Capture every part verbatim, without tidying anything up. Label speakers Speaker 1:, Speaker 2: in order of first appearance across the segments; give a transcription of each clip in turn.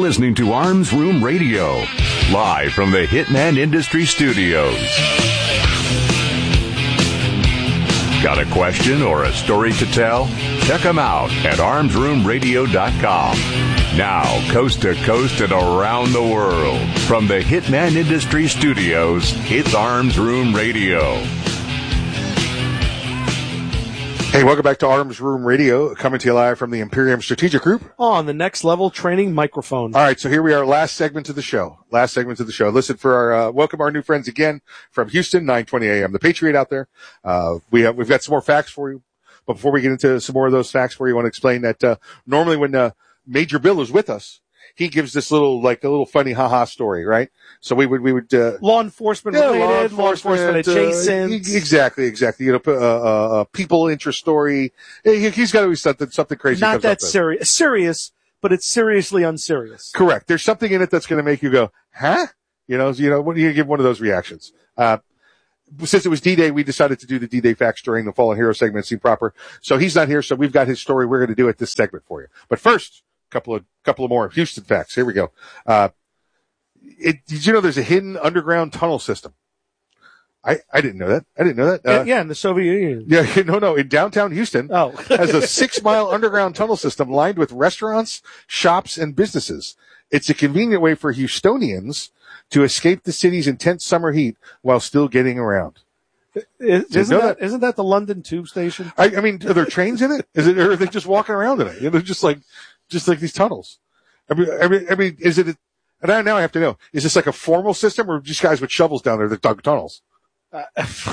Speaker 1: listening to Arms Room Radio, live from the Hitman Industry Studios. Got a question or a story to tell? Check them out at arms room radio dot com. Now, coast to coast and around the world, from the Hitman Industry Studios, it's Arms Room Radio.
Speaker 2: Hey, welcome back to Arms Room Radio, coming to you live from the Imperium Strategic Group.
Speaker 3: On the Next Level Training microphone.
Speaker 2: All right, so here we are, last segment of the show. Last segment of the show. Listen for our, uh, welcome our new friends again from Houston, nine twenty a.m. The Patriot out there. Uh, we have, we've got some more facts for you. But before we get into some more of those facts for you, I want to explain that, uh, normally when, uh, Major Bill is with us, he gives this little, like a little funny haha story, right? So we would, we would, uh,
Speaker 3: law enforcement
Speaker 2: yeah,
Speaker 3: related,
Speaker 2: law enforcement,
Speaker 3: law enforcement adjacent.
Speaker 2: Uh, exactly, exactly. You know, uh, uh, people interest story. He, he's got to be something, something crazy.
Speaker 3: Not that serious, serious, but it's seriously unserious.
Speaker 2: Correct. There's something in it that's going to make you go, huh? You know, you know, when you give one of those reactions. Uh, since it was D-Day, we decided to do the D-Day facts during the Fallen Hero segment. It seemed proper. So he's not here. So we've got his story. We're going to do it this segment for you. But first, couple of, couple of more Houston facts. Here we go. Uh, it, did you know there's a hidden underground tunnel system? I, I didn't know that. I didn't know that. Uh,
Speaker 3: yeah, in the Soviet Union.
Speaker 2: Yeah, no, no. In downtown Houston,
Speaker 3: oh.
Speaker 2: has a six-mile underground tunnel system lined with restaurants, shops, and businesses. It's a convenient way for Houstonians to escape the city's intense summer heat while still getting around.
Speaker 3: Is, isn't that, that isn't that the London Tube Station?
Speaker 2: I, I mean, are there trains in it? Is it, or are they just walking around in it? You know, just like, just like these tunnels. I mean, I mean, I mean, is it? A, and I, now I have to know: is this like a formal system, or just guys with shovels down there that dug tunnels? Uh,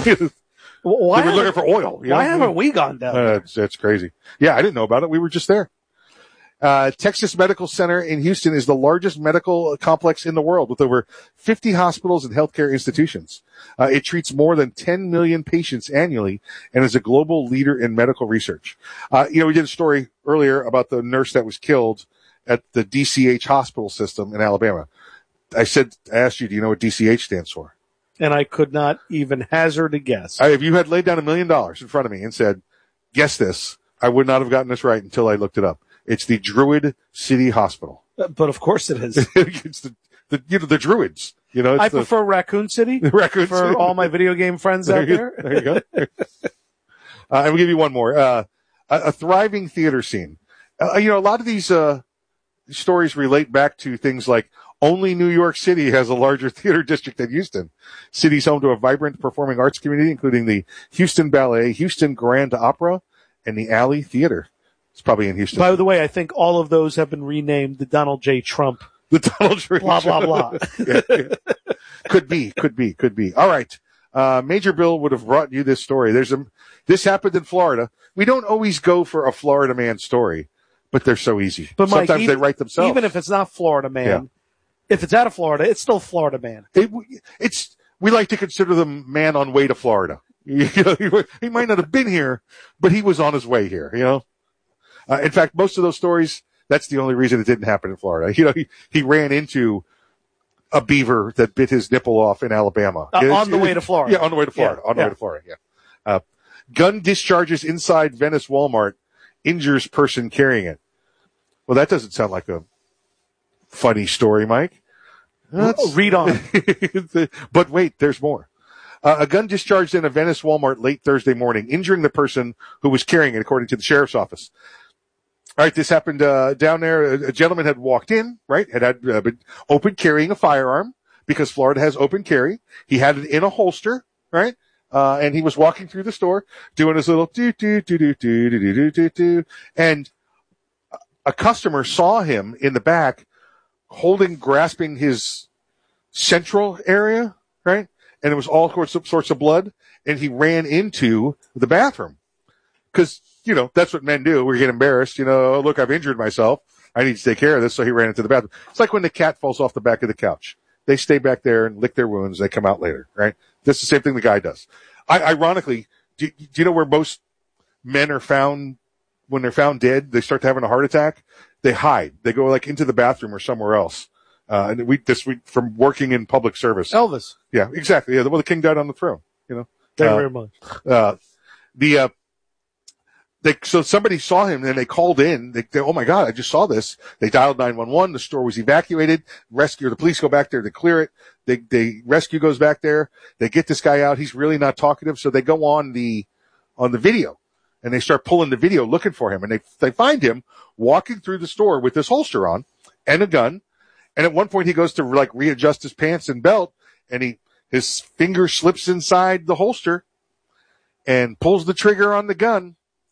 Speaker 3: why
Speaker 2: they were looking for oil. You
Speaker 3: why
Speaker 2: know?
Speaker 3: haven't we gone down
Speaker 2: uh,
Speaker 3: there?
Speaker 2: That's, that's crazy. Yeah, I didn't know about it. We were just there. Uh, Texas Medical Center in Houston is the largest medical complex in the world with over fifty hospitals and healthcare institutions. Uh, it treats more than ten million patients annually and is a global leader in medical research. Uh, you know, we did a story earlier about the nurse that was killed at the D C H hospital system in Alabama. I said, I asked you, do you know what D C H stands for?
Speaker 3: And I could not even hazard a guess.
Speaker 2: I, if you had laid down a million dollars in front of me and said, guess this, I would not have gotten this right until I looked it up. It's the Druid City Hospital.
Speaker 3: Uh, but of course it is.
Speaker 2: It's the, the, you know, the Druids. You know, it's
Speaker 3: I
Speaker 2: the,
Speaker 3: prefer Raccoon City.
Speaker 2: Raccoon
Speaker 3: for
Speaker 2: City.
Speaker 3: all my video game friends
Speaker 2: there
Speaker 3: out
Speaker 2: you,
Speaker 3: there.
Speaker 2: There you go. uh, and we'll give you one more. Uh, a, a thriving theater scene. Uh, you know, a lot of these, uh, stories relate back to things like only New York City has a larger theater district than Houston. City's home to a vibrant performing arts community, including the Houston Ballet, Houston Grand Opera, and the Alley Theater. It's probably in Houston.
Speaker 3: By the way, I think all of those have been renamed the Donald J. Trump.
Speaker 2: The Donald J.
Speaker 3: Blah, blah, blah.
Speaker 2: yeah, yeah. Could be, could be, could be. All right. Uh, Major Bill would have brought you this story. There's a, this happened in Florida. We don't always go for a Florida man story, but they're so easy.
Speaker 3: But Mike,
Speaker 2: sometimes
Speaker 3: even,
Speaker 2: they write themselves.
Speaker 3: Even if it's not Florida man,
Speaker 2: yeah.
Speaker 3: if it's out of Florida, it's still Florida man.
Speaker 2: It, it's, we like to consider them man on way to Florida. You know, he, he might not have been here, but he was on his way here, you know? Uh, in fact, most of those stories, that's the only reason it didn't happen in Florida. You know, he, he ran into a beaver that bit his nipple off in Alabama.
Speaker 3: Uh, on the way to Florida.
Speaker 2: Yeah, on the way to Florida.
Speaker 3: Yeah,
Speaker 2: on the
Speaker 3: yeah.
Speaker 2: way to Florida, yeah. Uh, gun discharges inside Venice Walmart, injures person carrying it. Well, that doesn't sound like a funny story, Mike.
Speaker 3: That's, Read on.
Speaker 2: But wait, there's more. Uh, a gun discharged in a Venice Walmart late Thursday morning, injuring the person who was carrying it, according to the sheriff's office. All right, this happened uh, down there. A, a gentleman had walked in, right, had, had uh, been open carrying a firearm because Florida has open carry. He had it in a holster, right, uh, and he was walking through the store doing his little do do do do do do do do do, and a customer saw him in the back holding, grasping his central area, right, and it was all sorts of, sorts of blood, and he ran into the bathroom because. You know, that's what men do. We get embarrassed. You know, oh, look, I've injured myself. I need to take care of this. So he ran into the bathroom. It's like when the cat falls off the back of the couch. They stay back there and lick their wounds. They come out later, right? That's the same thing the guy does. I, ironically, do, do you know where most men are found when they're found dead? They start having a heart attack. They hide. They go like into the bathroom or somewhere else. Uh, and we, this week from working in public service.
Speaker 3: Elvis.
Speaker 2: Yeah, exactly. Yeah. Well, the king died on the throne, you know.
Speaker 3: Thank you
Speaker 2: uh,
Speaker 3: very much.
Speaker 2: Uh, the, uh, they, so somebody saw him and they called in. They, they, oh my God, I just saw this. They dialed nine one one. The store was evacuated. Rescue, the police go back there to clear it. They, they, rescue goes back there. They get this guy out. He's really not talkative. So they go on the, on the video and they start pulling the video looking for him. And they, they find him walking through the store with this holster on and a gun. And at one point he goes to like readjust his pants and belt and he, his finger slips inside the holster and pulls the trigger on the gun.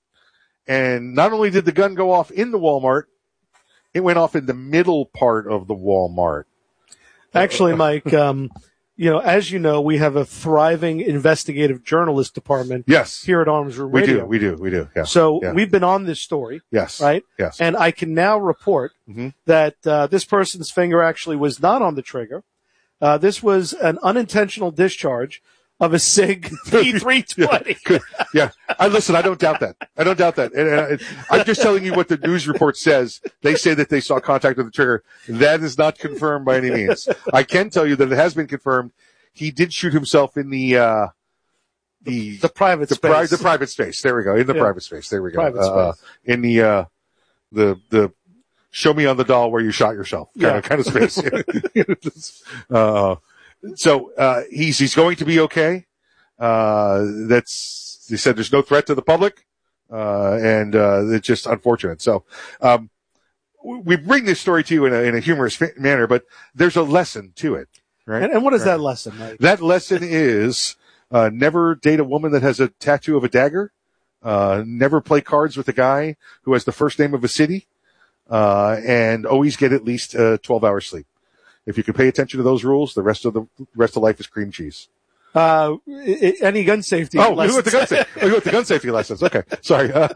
Speaker 2: And not only did the gun go off in the Walmart, it went off in the middle part of the Walmart.
Speaker 3: Actually, Mike, um, you know, as you know, we have a thriving investigative journalist department.
Speaker 2: Yes.
Speaker 3: Here at Arms Room
Speaker 2: We
Speaker 3: Radio.
Speaker 2: do, we do, we do. Yeah.
Speaker 3: So
Speaker 2: yeah.
Speaker 3: we've been on this story.
Speaker 2: Yes.
Speaker 3: Right?
Speaker 2: Yes.
Speaker 3: And I can now report
Speaker 2: mm-hmm.
Speaker 3: that uh, this person's finger actually was not on the trigger. Uh, this was an unintentional discharge of a SIG P three twenty.
Speaker 2: yeah, yeah. I listen. I don't doubt that. I don't doubt that. And, and I, I'm just telling you what the news report says. They say that they saw contact with the trigger. That is not confirmed by any means. I can tell you that it has been confirmed. He did shoot himself in the uh, the
Speaker 3: the private
Speaker 2: the,
Speaker 3: space.
Speaker 2: pri- the private space. There we go. In the
Speaker 3: Yeah.
Speaker 2: private space. There we go.
Speaker 3: Private
Speaker 2: Uh,
Speaker 3: space.
Speaker 2: in the uh, the the show me on the doll where you shot yourself kind
Speaker 3: Yeah.
Speaker 2: of kind of space. uh, so uh, he's he's going to be okay. Uh, that's, they said there's no threat to the public, uh, and, uh, it's just unfortunate. So, um, we bring this story to you in a, in a humorous manner, but there's a lesson to it, right?
Speaker 3: And, and what is
Speaker 2: right.
Speaker 3: that lesson, Mike?
Speaker 2: That lesson is, uh, never date a woman that has a tattoo of a dagger, uh, never play cards with a guy who has the first name of a city, uh, and always get at least, uh, twelve hours sleep. If you can pay attention to those rules, the rest of the rest of life is cream cheese.
Speaker 3: Uh, I- any gun safety
Speaker 2: Oh,
Speaker 3: lessons?
Speaker 2: you went the gun safety. Oh, you went the gun safety lessons. Okay, sorry. Uh,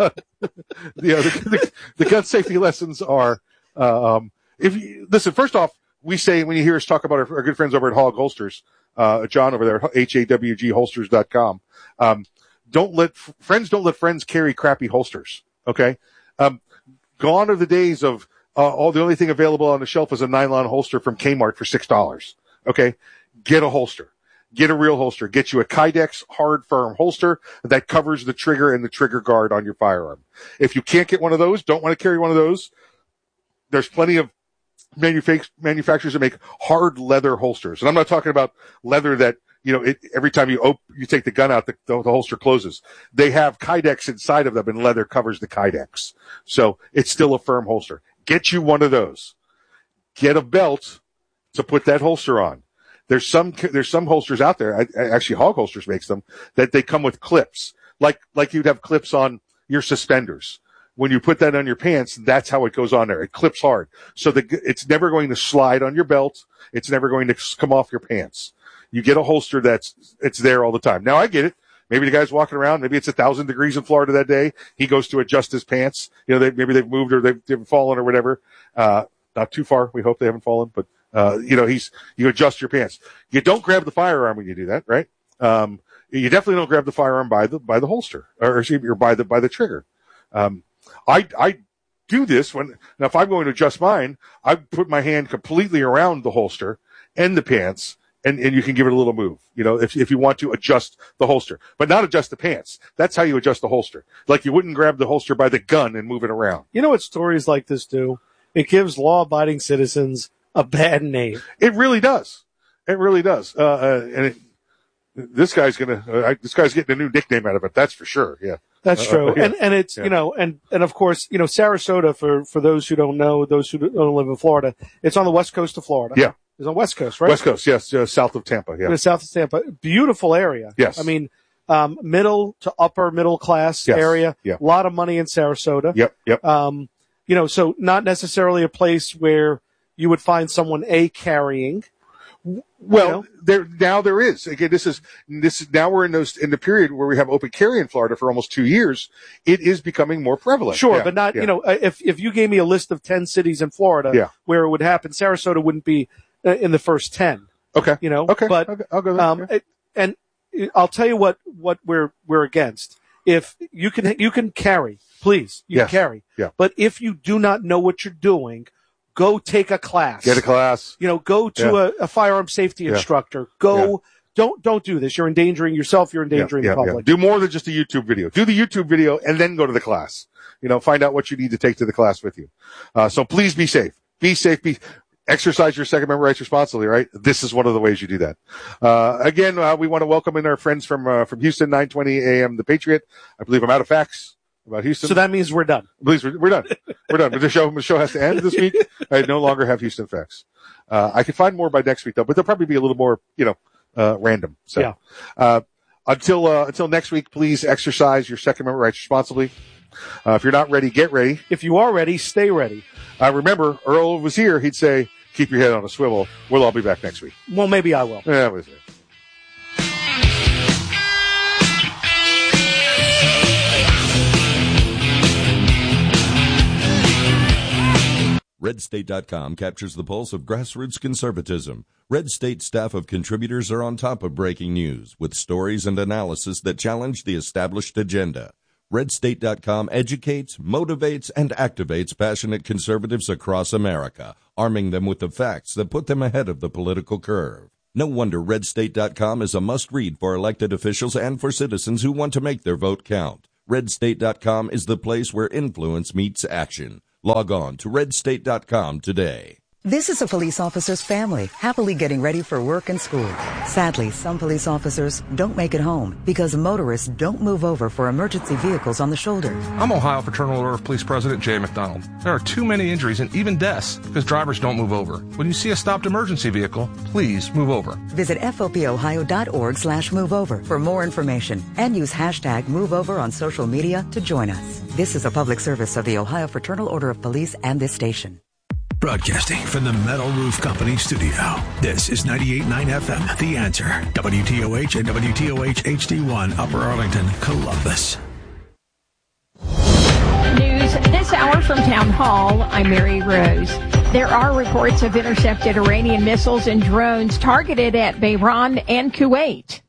Speaker 2: the, uh, the, the, the gun safety lessons are, uh, um, if you listen. First off, we say when you hear us talk about our, our good friends over at Hawg Holsters, uh, John over there, H A W G holsters dot com. Um, don't let friends don't let friends carry crappy holsters. Okay, um, gone are the days of uh, all the only thing available on the shelf is a nylon holster from Kmart for six dollars. Okay, get a holster. Get a real holster. Get you a Kydex hard firm holster that covers the trigger and the trigger guard on your firearm. If you can't get one of those, don't want to carry one of those, there's plenty of manufac- manufacturers that make hard leather holsters. And I'm not talking about leather that, you know, it, every time you op- you take the gun out, the, the, the holster closes. They have Kydex inside of them and leather covers the Kydex. So it's still a firm holster. Get you one of those. Get a belt to put that holster on. There's some, there's some holsters out there. I, I, actually, Hawg Holsters makes them that they come with clips, like, like you'd have clips on your suspenders. When you put that on your pants, that's how it goes on there. It clips hard. So the, it's never going to slide on your belt. It's never going to come off your pants. You get a holster that's, it's there all the time. Now I get it. Maybe the guy's walking around. Maybe it's a thousand degrees in Florida that day. He goes to adjust his pants. You know, they, maybe they've moved or they've, they've fallen or whatever. Uh, not too far. We hope they haven't fallen, but Uh, you know, he's, you adjust your pants. You don't grab the firearm when you do that, right? Um, you definitely don't grab the firearm by the, by the holster or, or by the, by the trigger. Um, I, I do this when, now if I'm going to adjust mine, I put my hand completely around the holster and the pants and, and you can give it a little move, you know, if, if you want to adjust the holster, but not adjust the pants. That's how you adjust the holster. Like you wouldn't grab the holster by the gun and move it around.
Speaker 3: You know what stories like this do? It gives law-abiding citizens a bad name.
Speaker 2: It really does. It really does. Uh, uh and it, this guy's gonna, uh, this guy's getting a new nickname out of it. That's for sure. Yeah.
Speaker 3: That's
Speaker 2: Uh,
Speaker 3: true.
Speaker 2: yeah.
Speaker 3: And, and it's,
Speaker 2: Yeah.
Speaker 3: you know, and, and of course, you know, Sarasota, for, for those who don't know, those who don't live in Florida, it's on the west coast of Florida.
Speaker 2: Yeah.
Speaker 3: It's on the west coast, right?
Speaker 2: West Coast. Yes. Uh, south of Tampa. Yeah.
Speaker 3: It's south of Tampa. Beautiful area.
Speaker 2: Yes.
Speaker 3: I mean, um, middle to upper middle class
Speaker 2: Yes.
Speaker 3: area.
Speaker 2: Yeah.
Speaker 3: A lot of money in Sarasota.
Speaker 2: Yep. Yep.
Speaker 3: Um, you know, so not necessarily a place where you would find someone A carrying.
Speaker 2: Well,
Speaker 3: you know?
Speaker 2: there, now there is. Again, this is, this is, now we're in those, in the period where we have open carry in Florida for almost two years. It is becoming more prevalent.
Speaker 3: Sure,
Speaker 2: Yeah,
Speaker 3: but not,
Speaker 2: yeah.
Speaker 3: you know, if, if you gave me a list of ten cities in Florida
Speaker 2: Yeah.
Speaker 3: where it would happen, Sarasota wouldn't be uh, in the first ten,
Speaker 2: Okay.
Speaker 3: you know,
Speaker 2: Okay.
Speaker 3: but,
Speaker 2: okay. I'll go there.
Speaker 3: um,
Speaker 2: Yeah.
Speaker 3: it, and I'll tell you what, what we're, we're against. If you can, you can carry, please, you
Speaker 2: Yes.
Speaker 3: can carry.
Speaker 2: Yeah.
Speaker 3: But if you do not know what you're doing, go take a class.
Speaker 2: Get a class.
Speaker 3: You know, go to
Speaker 2: Yeah.
Speaker 3: a, a firearm safety
Speaker 2: Yeah.
Speaker 3: instructor. Go, don't don't do this. You're endangering yourself. You're endangering
Speaker 2: yeah,
Speaker 3: the
Speaker 2: yeah,
Speaker 3: public.
Speaker 2: Yeah. Do more than just a YouTube video. Do the YouTube video and then go to the class. You know, find out what you need to take to the class with you. Uh, so please be safe. Be safe. Be exercise your Second Amendment rights responsibly. Right. This is one of the ways you do that. Uh, again, uh, we want to welcome in our friends from uh, from Houston, nine twenty A M The Patriot. I believe I'm out of facts about Houston.
Speaker 3: So that means we're done.
Speaker 2: Please, we're, we're done. We're done. But the show, the show has to end this week. I no longer have Houston facts. Uh, I can find more by next week though, but they'll probably be a little more, you know, uh, random. So,
Speaker 3: yeah.
Speaker 2: uh, until, uh, until next week, please exercise your Second Amendment rights responsibly. Uh, if you're not ready, get ready.
Speaker 3: If you are ready, stay ready.
Speaker 2: Uh, remember, Earl was here. He'd say, keep your head on a swivel. We'll all be back next week.
Speaker 3: Well, maybe I will.
Speaker 2: Yeah, we'll see.
Speaker 4: Red State dot com captures the pulse of grassroots conservatism. Red State staff of contributors are on top of breaking news with stories and analysis that challenge the established agenda. Red State dot com educates, motivates, and activates passionate conservatives across America, arming them with the facts that put them ahead of the political curve. No wonder Red State dot com is a must-read for elected officials and for citizens who want to make their vote count. Red State dot com is the place where influence meets action. Log on to Red State dot com today.
Speaker 5: This is a police officer's family, happily getting ready for work and school. Sadly, some police officers don't make it home because motorists don't move over for emergency vehicles on the shoulder.
Speaker 6: I'm Ohio Fraternal Order of Police President Jay McDonald. There are too many injuries and even deaths because drivers don't move over. When you see a stopped emergency vehicle, please move over.
Speaker 5: Visit F O P ohio dot org slash move over for more information and use hashtag MoveOver on social media to join us. This is a public service of the Ohio Fraternal Order of Police and this station.
Speaker 7: Broadcasting from the Metal Roof Company studio. This is ninety-eight point nine F M, The Answer. W T O H and W T O H H D one, Upper Arlington, Columbus.
Speaker 8: News this hour from Town Hall. I'm Mary Rose. There are reports of intercepted Iranian missiles and drones targeted at Bahrain and Kuwait.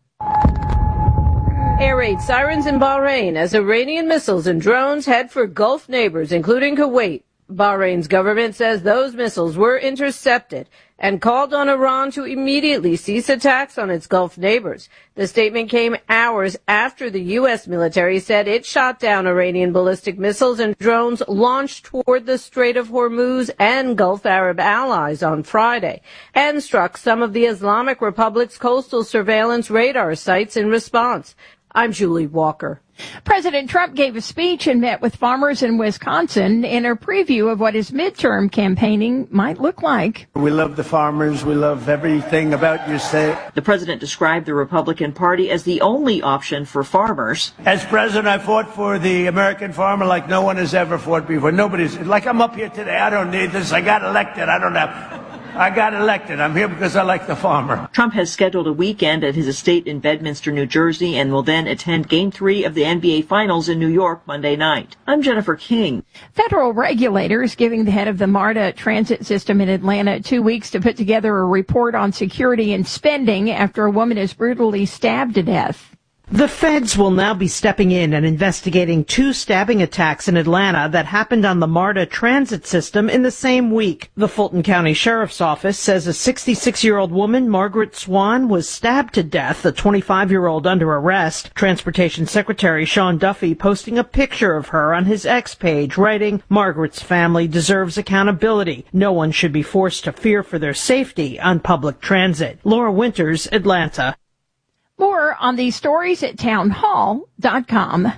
Speaker 9: Air raid sirens in Bahrain as Iranian missiles and drones head for Gulf neighbors, including Kuwait. Bahrain's government says those missiles were intercepted and called on Iran to immediately cease attacks on its Gulf neighbors. The statement came hours after the U S military said it shot down Iranian ballistic missiles and drones launched toward the Strait of Hormuz and Gulf Arab allies on Friday and struck some of the Islamic Republic's coastal surveillance radar sites in response. I'm Julie Walker.
Speaker 8: President Trump gave a speech and met with farmers in Wisconsin in a preview of what his midterm campaigning might look like.
Speaker 10: We love the farmers. We love everything about your state.
Speaker 11: The president described the Republican Party as the only option for farmers.
Speaker 10: As president, I fought for the American farmer like no one has ever fought before. Nobody's, like I'm up here today. I don't need this. I got elected. I don't have... I got elected. I'm here because I like the farmer.
Speaker 11: Trump has scheduled a weekend at his estate in Bedminster, New Jersey, and will then attend Game three of the N B A Finals in New York Monday night. I'm Jennifer King.
Speaker 8: Federal regulators giving the head of the MARTA transit system in Atlanta two weeks to put together a report on security and spending after a woman is brutally stabbed to death.
Speaker 12: The feds will now be stepping in and investigating two stabbing attacks in Atlanta that happened on the MARTA transit system in the same week. The Fulton County Sheriff's Office says a sixty-six-year-old woman, Margaret Swan, was stabbed to death, a twenty-five-year-old under arrest. Transportation Secretary Sean Duffy posting a picture of her on his X page, writing, "Margaret's family deserves accountability. No one should be forced to fear for their safety on public transit." Laura Winters, Atlanta.
Speaker 8: More on these stories at town hall dot com.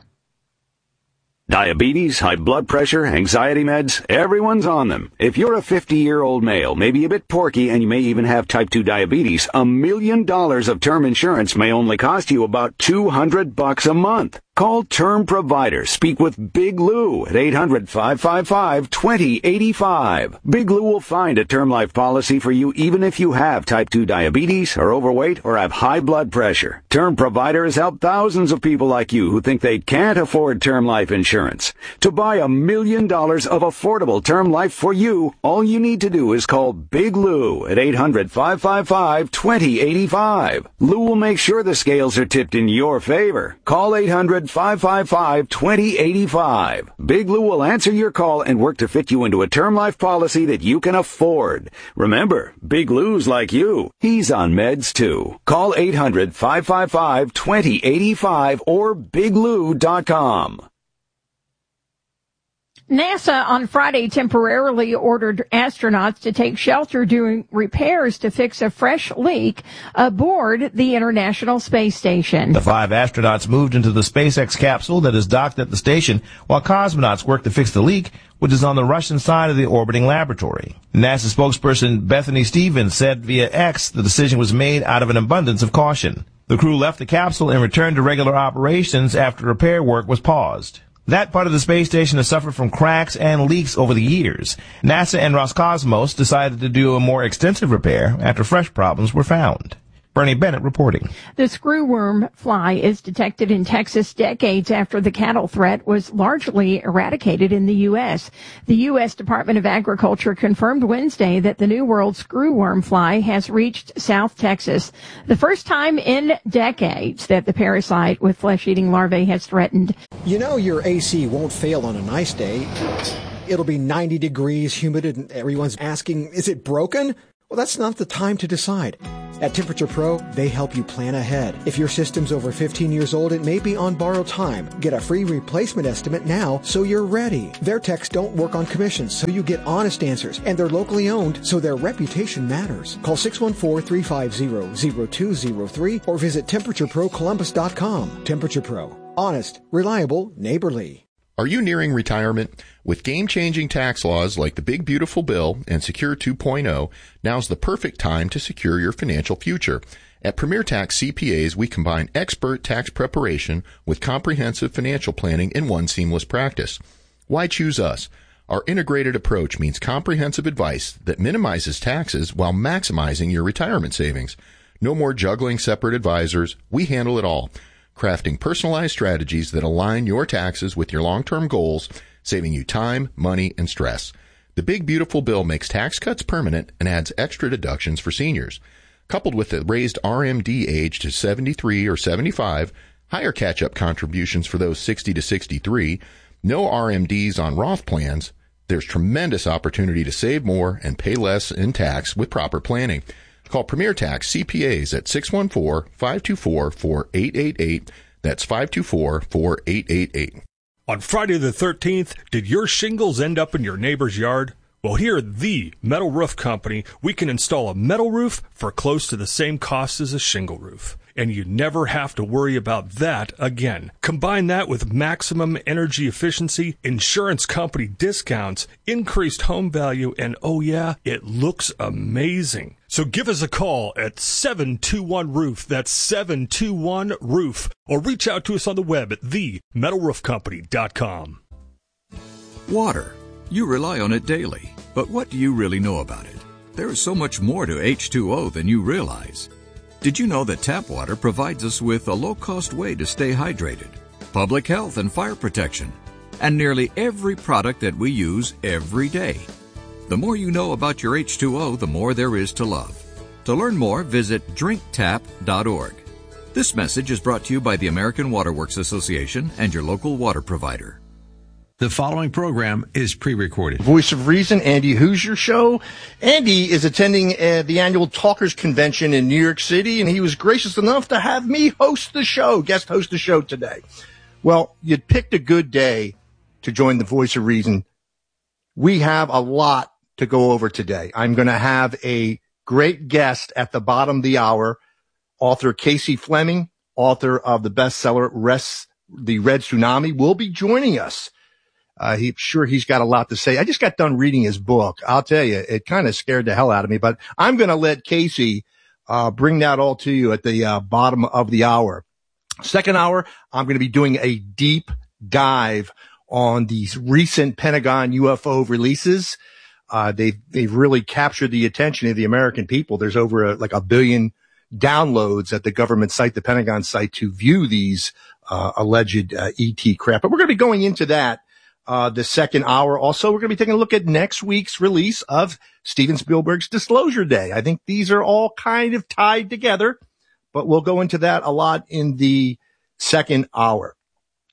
Speaker 13: Diabetes, high blood pressure, anxiety meds, everyone's on them. If you're a fifty-year-old male, maybe a bit porky, and you may even have type two diabetes, a million dollars of term insurance may only cost you about two hundred bucks a month. Call Term Provider. Speak with Big Lou at eight hundred, five five five, two zero eight five. Big Lou will find a term life policy for you even if you have type two diabetes, are overweight, or have high blood pressure. Term Provider has helped thousands of people like you who think they can't afford term life insurance. To buy a million dollars of affordable term life for you, all you need to do is call Big Lou at eight hundred, five five five, two zero eight five. Lou will make sure the scales are tipped in your favor. Call eight hundred, hundred, five five five, two zero eight five. Big Lou will answer your call and work to fit you into a term life policy that you can afford. Remember, Big Lou's like you. He's on meds too. Call eight hundred, five five five, two zero eight five or big lou dot com.
Speaker 8: NASA on Friday temporarily ordered astronauts to take shelter during repairs to fix a fresh leak aboard the International Space Station.
Speaker 14: The five astronauts moved into the SpaceX capsule that is docked at the station while cosmonauts worked to fix the leak, which is on the Russian side of the orbiting laboratory. NASA spokesperson Bethany Stevens said via X the decision was made out of an abundance of caution. The crew left the capsule and returned to regular operations after repair work was paused. That part of the space station has suffered from cracks and leaks over the years. NASA and Roscosmos decided to do a more extensive repair after fresh problems were found. Bernie Bennett reporting.
Speaker 8: The screwworm fly is detected in Texas decades after the cattle threat was largely eradicated in the U S. The U S Department of Agriculture confirmed Wednesday that the New World screwworm fly has reached South Texas, the first time in decades that the parasite with flesh-eating larvae has threatened.
Speaker 15: You know your A C won't fail on a nice day. It'll be ninety degrees, humid, and everyone's asking, is it broken? Well, that's not the time to decide. At Temperature Pro, they help you plan ahead. If your system's over fifteen years old, it may be on borrowed time. Get a free replacement estimate now so you're ready. Their techs don't work on commissions, so you get honest answers. And they're locally owned, so their reputation matters. Call six one four, three five zero, zero two zero three or visit temperature pro columbus dot com. Temperature Pro. Honest, reliable, neighborly.
Speaker 16: Are you nearing retirement? With game-changing tax laws like the Big Beautiful Bill and Secure two point oh, now's the perfect time to secure your financial future. At Premier Tax C P As, we combine expert tax preparation with comprehensive financial planning in one seamless practice. Why choose us? Our integrated approach means comprehensive advice that minimizes taxes while maximizing your retirement savings. No more juggling separate advisors. We handle it all, crafting personalized strategies that align your taxes with your long-term goals, saving you time, money, and stress. The Big Beautiful Bill makes tax cuts permanent and adds extra deductions for seniors. Coupled with the raised R M D age to seventy-three or seventy-five, higher catch-up contributions for those sixty to sixty-three, no R M Ds on Roth plans, there's tremendous opportunity to save more and pay less in tax with proper planning. Call Premier Tax C P As at six one four, five two four, four eight eight eight. That's five two four, four eight eight eight.
Speaker 17: On Friday the thirteenth, did your shingles end up in your neighbor's yard? Well, here at the Metal Roof Company, we can install a metal roof for close to the same cost as a shingle roof. And you never have to worry about that again. Combine that with maximum energy efficiency, insurance company discounts, increased home value, and oh yeah, it looks amazing. So give us a call at seven two one roof. That's seven two one roof. Or reach out to us on the web at the metal roof company dot com.
Speaker 18: Water. You rely on it daily. But what do you really know about it? There is so much more to H two O than you realize. Did you know that tap water provides us with a low-cost way to stay hydrated, public health and fire protection, and nearly every product that we use every day? The more you know about your H two O, the more there is to love. To learn more, visit drink tap dot org. This message is brought to you by the American Water Works Association and your local water provider.
Speaker 7: The following program is pre-recorded.
Speaker 19: Voice of Reason, Andy Hoosier Show. Andy is attending uh, the annual Talkers Convention in New York City, and he was gracious enough to have me host the show, guest host the show today. Well, you picked a good day to join the Voice of Reason. We have a lot to go over today. I'm going to have a great guest at the bottom of the hour, author Casey Fleming, author of the bestseller Rest, The Red Tsunami, will be joining us. Uh, he's sure he's got a lot to say. I just got done reading his book. I'll tell you, it kind of scared the hell out of me, but I'm going to let Casey, uh, bring that all to you at the, uh, bottom of the hour. Second hour, I'm going to be doing a deep dive on these recent Pentagon U F O releases. Uh, they've, they've really captured the attention of the American people. There's over a, like a billion downloads at the government site, the Pentagon site, to view these, uh, alleged, uh, E T crap. But we're going to be going into that. Uh, the second hour. Also, we're going to be taking a look at next week's release of Steven Spielberg's Disclosure Day. I think these are all kind of tied together, but we'll go into that a lot in the second hour.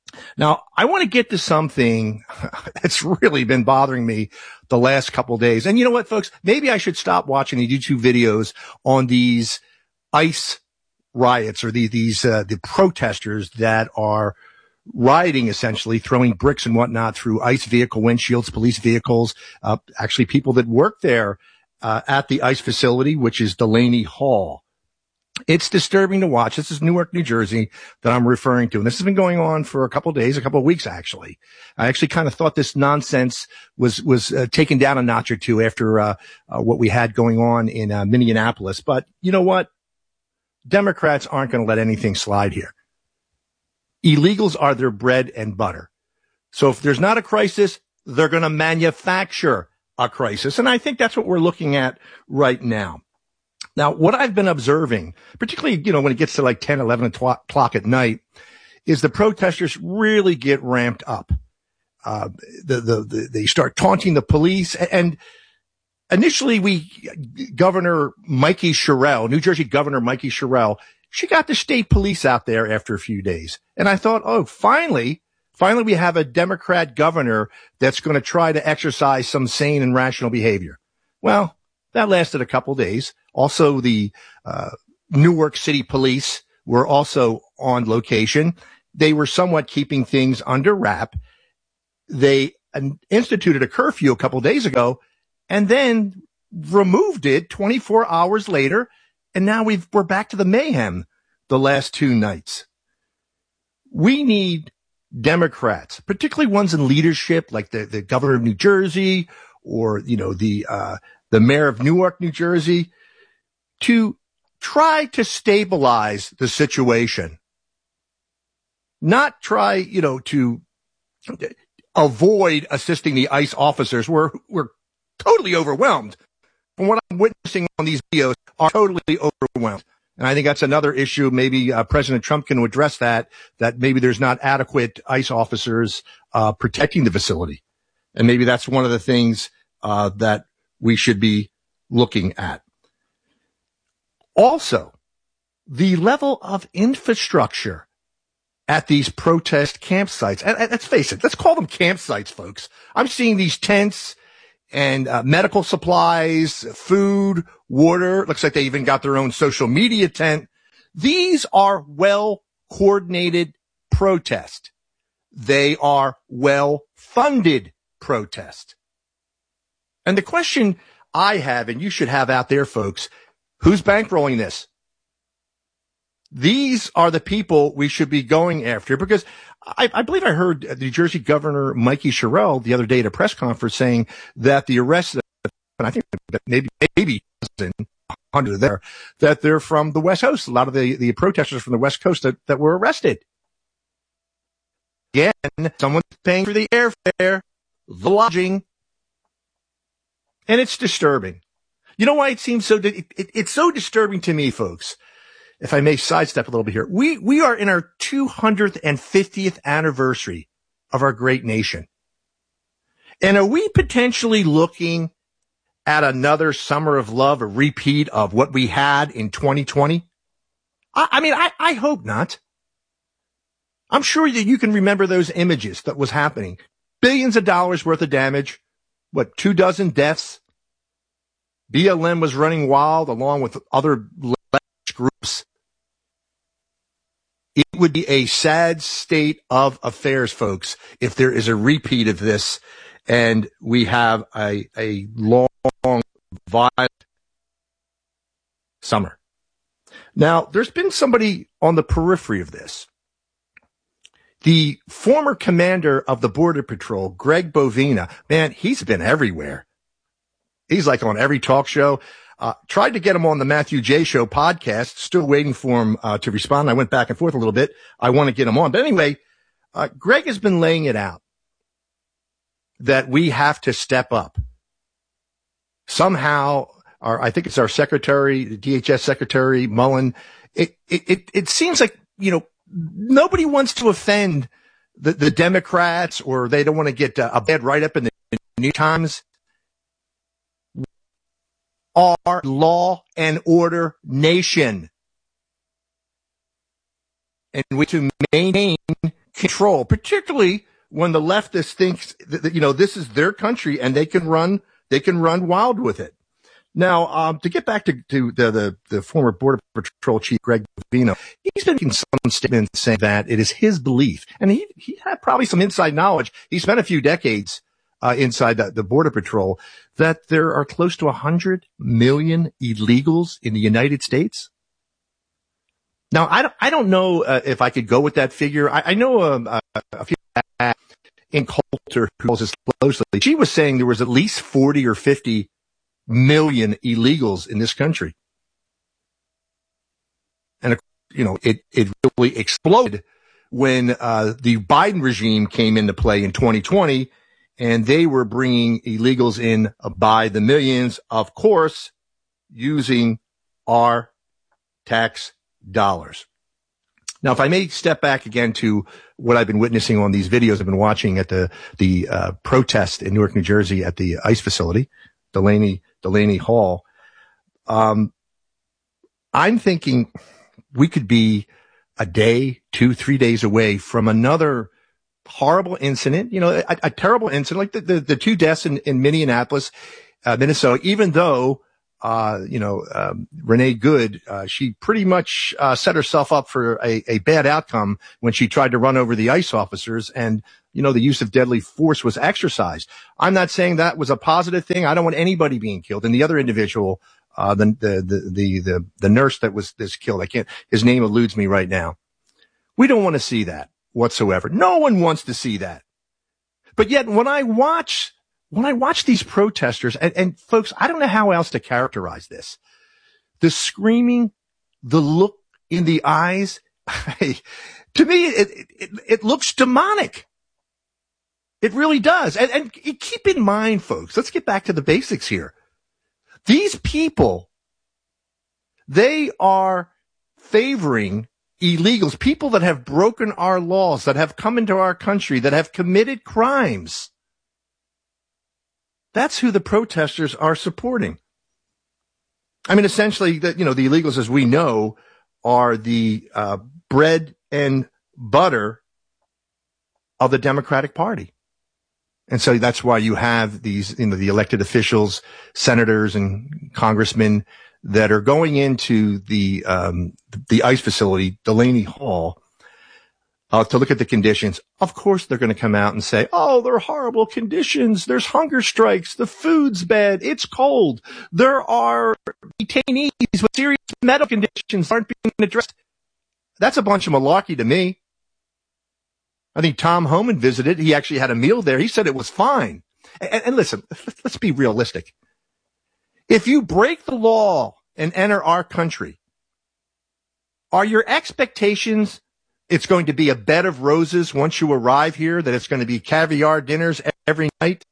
Speaker 19: Now, I want to get to something that's really been bothering me the last couple of days. And you know what, folks? Maybe I should stop watching these YouTube videos on these ICE riots or the, these, uh, the protesters that are rioting, essentially throwing bricks and whatnot through ICE vehicle windshields, police vehicles, uh, actually people that work there, uh, at the ICE facility, which is Delaney Hall. It's disturbing to watch. This is Newark, New Jersey that I'm referring to. And this has been going on for a couple of days, a couple of weeks, actually. I actually kind of thought this nonsense was, was uh, taken down a notch or two after, uh, uh what we had going on in uh, Minneapolis. But you know what? Democrats aren't going to let anything slide here. Illegals are their bread and butter. So if there's not a crisis, they're going to manufacture a crisis. And I think that's what we're looking at right now. Now, what I've been observing, particularly, you know, when it gets to like ten, eleven o'clock at night, is the protesters really get ramped up. Uh, the, the, the, they start taunting the police. And initially we, Governor Mikey Sherrill, New Jersey Governor Mikey Sherrill, she got the state police out there after a few days. And I thought, oh, finally, finally we have a Democrat governor that's going to try to exercise some sane and rational behavior. Well, that lasted a couple days. Also, the uh, Newark City Police were also on location. They were somewhat keeping things under wrap. They instituted a curfew a couple days ago and then removed it twenty-four hours later. And now we've, we're back to the mayhem the last two nights. We need Democrats, particularly ones in leadership like the, the governor of New Jersey or, you know, the, uh, the mayor of Newark, New Jersey, to try to stabilize the situation. Not try, you know, to avoid assisting the ICE officers. We're, we're totally overwhelmed. From what I'm witnessing on these videos, are totally overwhelmed. And I think that's another issue. Maybe uh, President Trump can address that, that maybe there's not adequate ICE officers uh, protecting the facility. And maybe that's one of the things uh, that we should be looking at. Also, the level of infrastructure at these protest campsites. And, and let's face it, let's call them campsites, folks. I'm seeing these tents and uh, medical supplies, food, water. Looks like they even got their own social media tent. These are well-coordinated protests. They are well-funded protests. And the question I have, and you should have out there, folks, who's bankrolling this? These are the people we should be going after, because I, I believe I heard the New Jersey Governor Mikey Sherrill the other day at a press conference saying that the arrests, and I think that maybe maybe hundred there, that they're from the West Coast. A lot of the, the protesters from the West Coast that, that were arrested. Again, someone's paying for the airfare, the lodging, and it's disturbing. You know why it seems so? It, it, it's so disturbing to me, folks. If I may sidestep a little bit here, we we are in our two hundred fiftieth anniversary of our great nation, and are we potentially looking at another summer of love, a repeat of what we had in twenty twenty? I, I mean, I, I hope not. I'm sure that you can remember those images that was happening. Billions of dollars worth of damage. What, two dozen deaths? B L M was running wild along with other groups. It would be a sad state of affairs, folks, if there is a repeat of this and we have a, a long, violent summer. Now, there's been somebody on the periphery of this. The former commander of the Border Patrol, Greg Bovina, man, he's been everywhere. He's like on every talk show. Uh, tried to get him on the Matthew J. Show podcast. Still waiting for him uh, to respond. I went back and forth a little bit. I want to get him on. But anyway, uh, Greg has been laying it out that we have to step up. Somehow, our, I think it's our secretary, the D H S secretary, Mullen. It, it, it, it seems like, you know, nobody wants to offend the, the Democrats, or they don't want to get a, a bad write-up in the New York Times. Our law and order nation. And we to maintain control, particularly when the leftist thinks that, that, you know, this is their country and they can run, they can run wild with it. Now, um, to get back to, to the, the, the former Border Patrol Chief, Greg Vino, he's been making some statements saying that it is his belief, and he, he had probably some inside knowledge. He spent a few decades uh, inside the, the Border Patrol, that there are close to one hundred million illegals in the United States. Now, I don't, I don't know uh, if I could go with that figure. I, I know um, uh, a few in Coulter who calls this closely. She was saying there was at least forty or fifty million illegals in this country. And, you know, it, it really exploded when uh, the Biden regime came into play in twenty twenty, and they were bringing illegals in by the millions, of course, using our tax dollars. Now, if I may step back again to what I've been witnessing on these videos I've been watching at the, the, uh, protest in Newark, New Jersey at the ICE facility, Delaney, Delaney Hall. Um, I'm thinking we could be a day, two, three days away from another horrible incident, you know, a, a terrible incident like the, the, the two deaths in, in Minneapolis, uh, Minnesota, even though Uh, you know, um, Renee Good, uh, she pretty much, uh, set herself up for a, a bad outcome when she tried to run over the ICE officers, and, you know, the use of deadly force was exercised. I'm not saying that was a positive thing. I don't want anybody being killed. And the other individual, uh, the, the, the, the, the, the nurse that was, this killed, I can't, his name eludes me right now. We don't want to see that whatsoever. No one wants to see that. But yet when I watch When I watch these protesters, and, and folks, I don't know how else to characterize this. The screaming, the look in the eyes, to me, it, it, it looks demonic. It really does. And, and keep in mind, folks, let's get back to the basics here. These people, they are favoring illegals, people that have broken our laws, that have come into our country, that have committed crimes. That's who the protesters are supporting. I mean, essentially, the, you know, the illegals, as we know, are the uh, bread and butter of the Democratic Party. And so that's why you have these, you know, the elected officials, senators and congressmen that are going into the um, the ICE facility, Delaney Hall, Uh, to look at the conditions. Of course, they're going to come out and say, oh, they're horrible conditions. There's hunger strikes. The food's bad. It's cold. There are detainees with serious medical conditions that aren't being addressed. That's a bunch of malarkey to me. I think Tom Homan visited. He actually had a meal there. He said it was fine. And, and listen, let's be realistic. If you break the law and enter our country, are your expectations it's going to be a bed of roses once you arrive here, that it's going to be caviar dinners every night?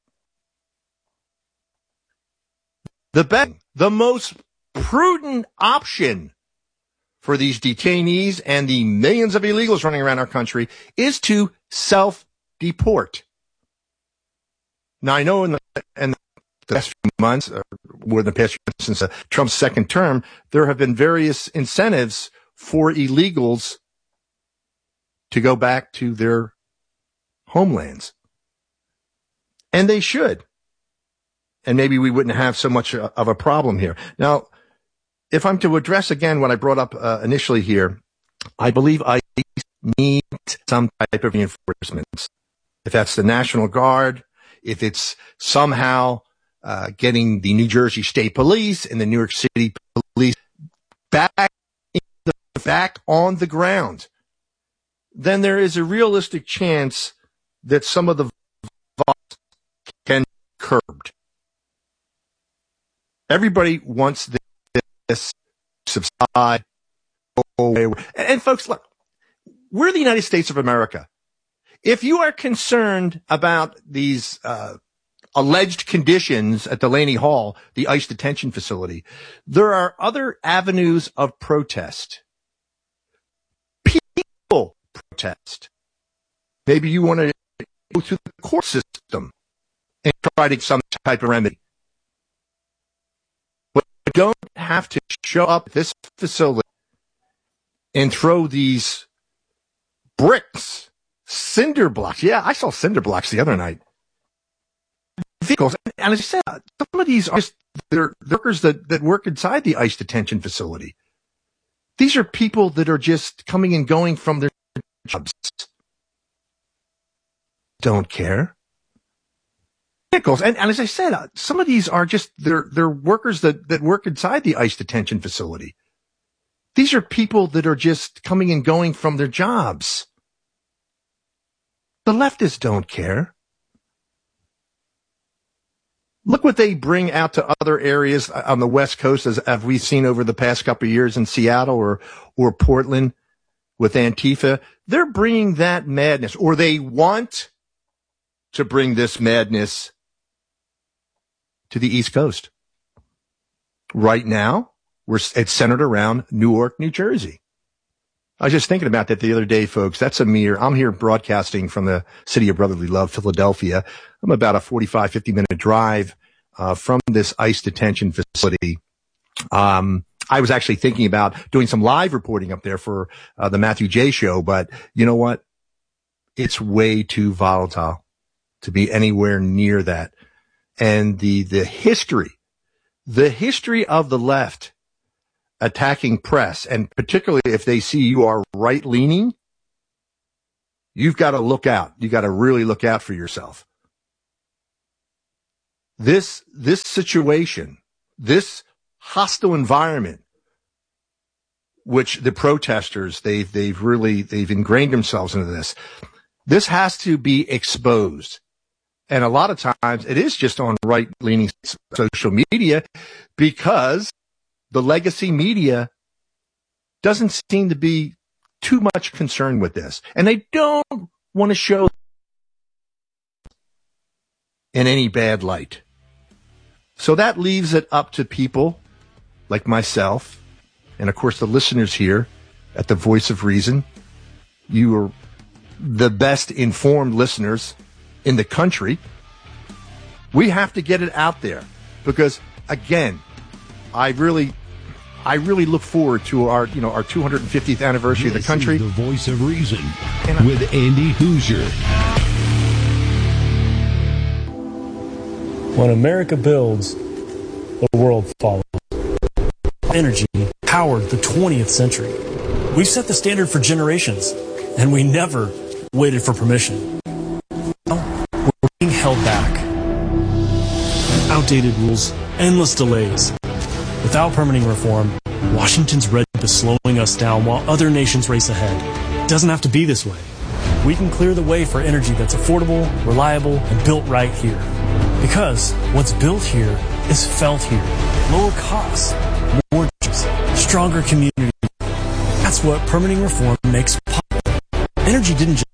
Speaker 19: The best, the most prudent option for these detainees and the millions of illegals running around our country is to self-deport. Now, I know in the, in the past few months, or more than the past few months since uh, Trump's second term, there have been various incentives for illegals to go back to their homelands. And they should. And maybe we wouldn't have so much of a problem here. Now, if I'm to address again what I brought up uh, initially here, I believe I need some type of reinforcements. If that's the National Guard, if it's somehow uh, getting the New Jersey State Police and the New York City Police back, in the, back on the ground, then there is a realistic chance that some of the violence can be curbed. Everybody wants this to subside. And folks, look, we're the United States of America. If you are concerned about these uh, alleged conditions at Delaney Hall, the ICE detention facility, there are other avenues of protest. People protest. Maybe you want to go through the court system and try to get some type of remedy. But you don't have to show up at this facility and throw these bricks, Cinder blocks. Yeah, I saw cinder blocks the other night. Vehicles. And as I said, some of these are just they're workers that, that work inside the ICE detention facility. These are people that are just coming and going from their jobs. Don't care. Vehicles. And, and as I said, some of these are just they're they're workers that, that work inside the ICE detention facility. These are people that are just coming and going from their jobs. The leftists don't care. Look what they bring out to other areas on the West Coast, as, as we've seen over the past couple of years in Seattle or, or Portland with Antifa. They're bringing that madness, or they want to bring this madness to the East Coast. Right now, we're, it's centered around Newark, New Jersey. I was just thinking about that the other day, folks. That's a mere, I'm here broadcasting from the city of brotherly love, Philadelphia. I'm about a forty-five, fifty minute drive, uh, from this ICE detention facility. Um, I was actually thinking about doing some live reporting up there for, uh, the Matthew J show, but you know what? It's way too volatile to be anywhere near that. And the, the history, the history of the left attacking press, and particularly if they see you are right leaning, you've got to look out. You got to really look out for yourself. This, this situation, this hostile environment, which the protesters, they've, they've really, they've ingrained themselves into this. This has to be exposed. And a lot of times it is just on right leaning social media, because the legacy media doesn't seem to be too much concerned with this. And they don't want to show in any bad light. So that leaves it up to people like myself, and of course the listeners here at the Voice of Reason. You are the best informed listeners in the country. We have to get it out there, because again, I really, I really look forward to our, you know, our two hundred fiftieth anniversary
Speaker 7: This
Speaker 19: of the country.
Speaker 7: Is the Voice of Reason with Andy Hoosier.
Speaker 20: When America builds, the world follows. Energy powered the twentieth century. We've set the standard for generations, and we never waited for permission. Now we're being held back. Outdated rules, endless delays. Without permitting reform, Washington's red tape is slowing us down while other nations race ahead. It doesn't have to be this way. We can clear the way for energy that's affordable, reliable, and built right here. Because what's built here is felt here. Lower costs, more jobs, stronger communities. That's what permitting reform makes possible. Energy didn't just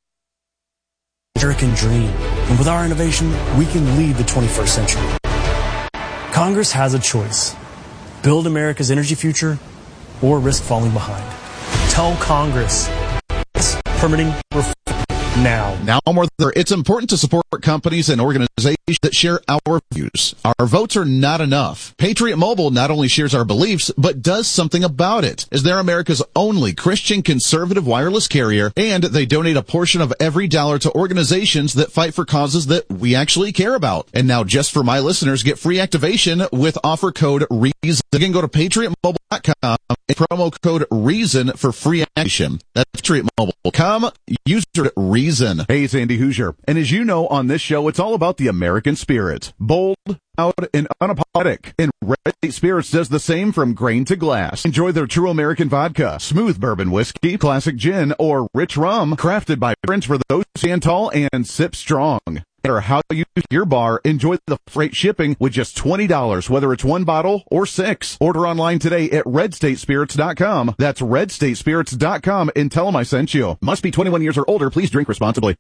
Speaker 20: American dream. And with our innovation, we can lead the twenty-first century. Congress has a choice. Build America's energy future or risk falling behind. Tell Congress. Yes, permitting reform now.
Speaker 21: Now more than ever, it's important to support companies and organizations that share our views. Our votes are not enough. Patriot Mobile not only shares our beliefs, but does something about it, as they're America's only Christian conservative wireless carrier, and they donate a portion of every dollar to organizations that fight for causes that we actually care about. And now, just for my listeners, get free activation with offer code REASON. You can go to patriot mobile dot com and promo code REASON for free activation. That's patriot mobile dot com. Use it REASON.
Speaker 22: Hey, it's Andy Hoosier. And as you know, on this show, it's all about the American spirit. Bold, out, and unapologetic. And Red State Spirits does the same from grain to glass. Enjoy their true American vodka, smooth bourbon whiskey, classic gin, or rich rum, crafted by friends for those who stand tall and sip strong. No matter how you use your bar, enjoy the freight shipping with just twenty dollars, whether it's one bottle or six. Order online today at red state spirits dot com. That's red state spirits dot com, and tell them I sent you. Must be twenty-one years or older. Please drink responsibly.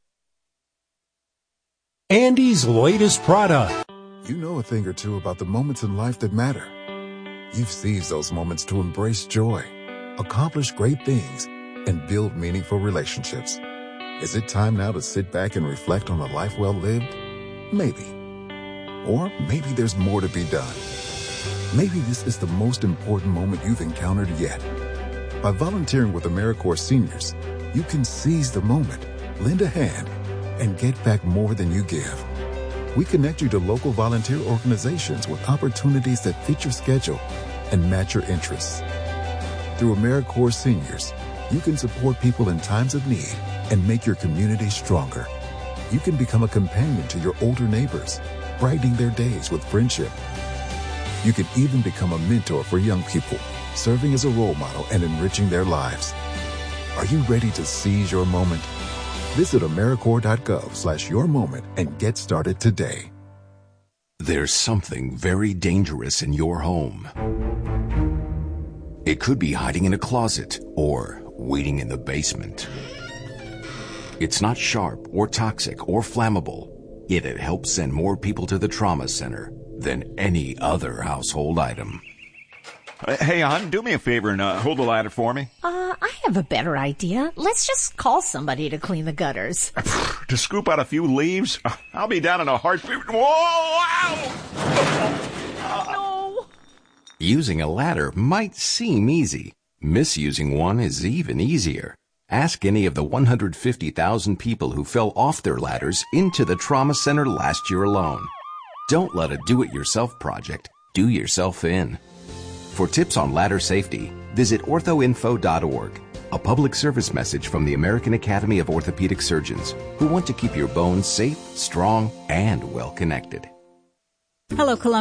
Speaker 23: Andy's latest product.
Speaker 24: You know a thing or two about the moments in life that matter. You've seized those moments to embrace joy, accomplish great things, and build meaningful relationships. Is it time now to sit back and reflect on a life well lived? Maybe. Or maybe there's more to be done. Maybe this is the most important moment you've encountered yet. By volunteering with AmeriCorps Seniors, you can seize the moment Lend a hand and get back more than you give. We connect you to local volunteer organizations with opportunities that fit your schedule and match your interests. Through AmeriCorps Seniors, you can support people in times of need and make your community stronger. You can become a companion to your older neighbors, brightening their days with friendship. You can even become a mentor for young people, serving as a role model and enriching their lives. Are you ready to seize your moment? Visit AmeriCorps.gov slash your moment and get started today.
Speaker 1: There's something very dangerous in your home. It could be hiding in a closet or waiting in the basement. It's not sharp or toxic or flammable, yet it helps send more people to the trauma center than any other household item.
Speaker 2: Uh, hey, hon, do me a favor and uh, hold the ladder for me.
Speaker 3: Uh, I have a better idea. Let's just call somebody to clean the gutters.
Speaker 2: To scoop out a few leaves? I'll be down in a heartbeat. Whoa! Ow!
Speaker 3: No!
Speaker 1: Using a ladder might seem easy. Misusing one is even easier. Ask any of the one hundred fifty thousand people who fell off their ladders into the trauma center last year alone. Don't let a do-it-yourself project do yourself in. For tips on ladder safety, visit ortho info dot org, a public service message from the American Academy of Orthopedic Surgeons, who want to keep your bones safe, strong, and well-connected.
Speaker 4: Hello, Columbus.